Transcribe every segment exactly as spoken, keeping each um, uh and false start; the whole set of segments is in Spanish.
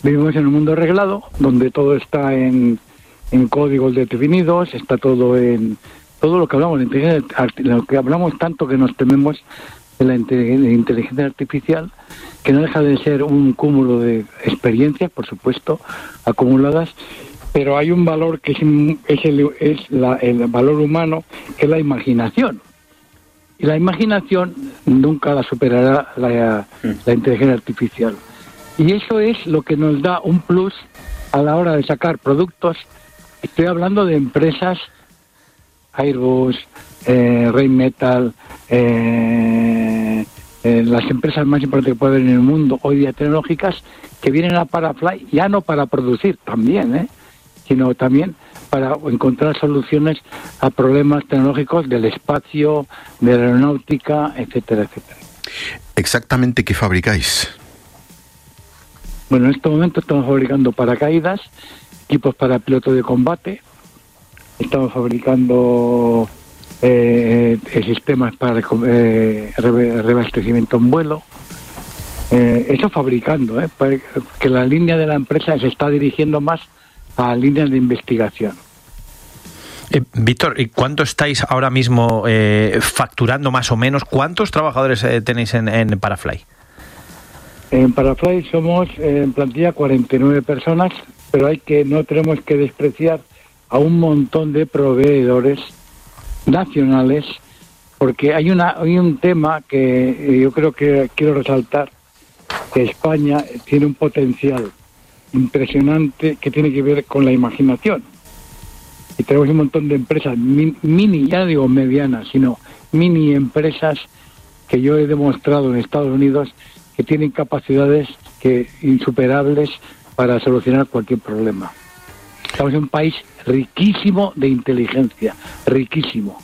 Vivimos en un mundo reglado, donde todo está en, en códigos definidos, está todo en... Todo lo que hablamos, lo que hablamos tanto que nos tememos de la inteligencia artificial, que no deja de ser un cúmulo de experiencias, por supuesto, acumuladas, pero hay un valor que es, es, el, es la, el valor humano, que es la imaginación. Y la imaginación nunca la superará la, la inteligencia artificial. Y eso es lo que nos da un plus a la hora de sacar productos. Estoy hablando de empresas, Airbus, eh, Rheinmetall, eh, eh, las empresas más importantes que puede haber en el mundo hoy día tecnológicas, que vienen a Parafly ya no para producir también, ¿eh? sino también para encontrar soluciones a problemas tecnológicos del espacio, de la aeronáutica, etcétera, etcétera. ¿Exactamente qué fabricáis? Bueno, en este momento estamos fabricando paracaídas, equipos para pilotos de combate, estamos fabricando eh, sistemas para eh, reabastecimiento en vuelo, eh, eso fabricando, eh, que la línea de la empresa se está dirigiendo más a líneas de investigación. Eh, Víctor, ¿y cuánto estáis ahora mismo eh, facturando más o menos? ¿Cuántos trabajadores eh, tenéis en, en Parafly? En Parafly somos eh, en plantilla cuarenta y nueve personas, pero hay que no tenemos que despreciar a un montón de proveedores nacionales, porque hay una hay un tema que yo creo que quiero resaltar, que España tiene un potencial impresionante que tiene que ver con la imaginación. Y tenemos un montón de empresas mini, ya no digo medianas, sino mini empresas que yo he demostrado en Estados Unidos que tienen capacidades que insuperables para solucionar cualquier problema. Estamos en un país riquísimo de inteligencia, riquísimo.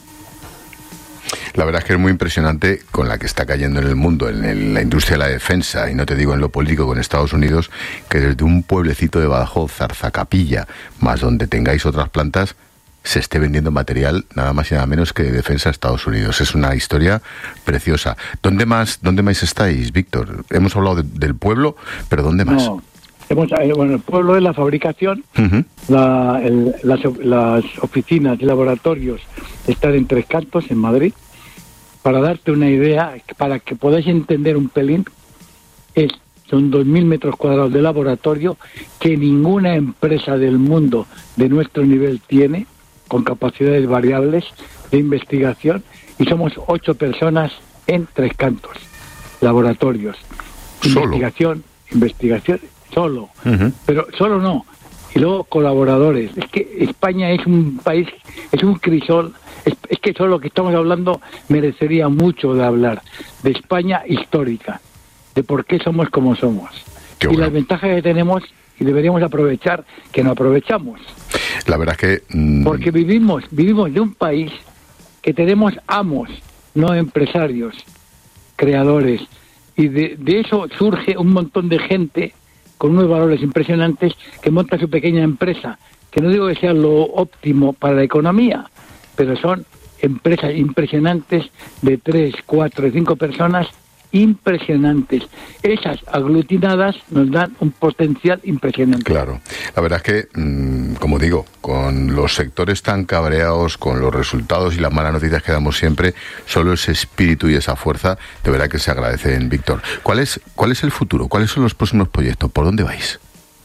La verdad es que es muy impresionante con la que está cayendo en el mundo, en, el, la industria de la defensa, y no te digo en lo político con Estados Unidos, que desde un pueblecito de Badajoz, Zarzacapilla, más donde tengáis otras plantas, se esté vendiendo material nada más y nada menos que de defensa a Estados Unidos. Es una historia preciosa. ¿Dónde más, dónde más estáis, Víctor? Hemos hablado de, del pueblo, pero ¿dónde más? No. Hemos, bueno, el pueblo es la fabricación, uh-huh. la, el, las, las oficinas y laboratorios están en Tres Cantos, en Madrid. Para darte una idea, para que podáis entender un pelín, es, son dos mil metros cuadrados de laboratorio que ninguna empresa del mundo de nuestro nivel tiene, con capacidades variables de investigación, y somos ocho personas en Tres Cantos, laboratorios, ¿Solo? investigación, investigación, solo, uh-huh. pero solo no, y luego colaboradores. Es que España es un país, es un crisol, es, es que solo lo que estamos hablando merecería mucho de hablar, de España histórica, de por qué somos como somos, qué y bueno. las ventajas que tenemos y deberíamos aprovechar, que no aprovechamos. La verdad es que... Mmm... Porque vivimos, vivimos de un país que tenemos amos, no empresarios, creadores, y de, de eso surge un montón de gente con unos valores impresionantes que monta su pequeña empresa, que no digo que sea lo óptimo para la economía, pero son empresas impresionantes de tres, cuatro y cinco personas impresionantes. Esas aglutinadas nos dan un potencial impresionante. Claro, la verdad es que, mmm, como digo, con los sectores tan cabreados, con los resultados y las malas noticias que damos siempre, solo ese espíritu y esa fuerza, de verdad que se agradecen, Víctor. ¿Cuál es, cuál es el futuro? ¿Cuáles son los próximos proyectos? ¿Por dónde vais?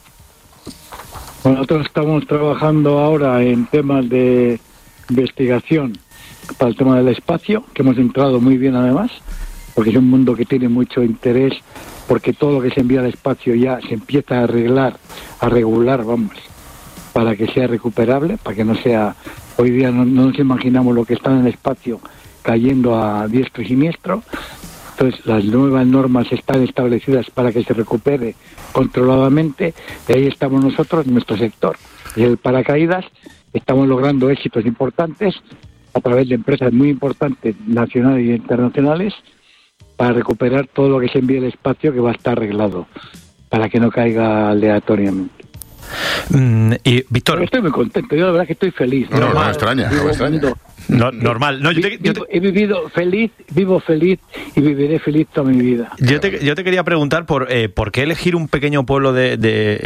Bueno, nosotros estamos trabajando ahora en temas de investigación para el tema del espacio, que hemos entrado muy bien además, porque es un mundo que tiene mucho interés, porque todo lo que se envía al espacio ya se empieza a arreglar, a regular, vamos, para que sea recuperable, para que no sea... Hoy día no, no nos imaginamos lo que está en el espacio cayendo a diestro y siniestro. Entonces las nuevas normas están establecidas para que se recupere controladamente, y ahí estamos nosotros, nuestro sector. Y el paracaídas, estamos logrando éxitos importantes a través de empresas muy importantes, nacionales e internacionales, para recuperar todo lo que se envíe al espacio, que va a estar arreglado, para que no caiga aleatoriamente. Mm, y Víctor... Pero estoy muy contento, yo la verdad que estoy feliz. No, no, no me extraña, no me extraña. No, normal. No, yo te, yo te... He vivido feliz, vivo feliz y viviré feliz toda mi vida. Yo te, yo te quería preguntar por, eh, por qué elegir un pequeño pueblo de... de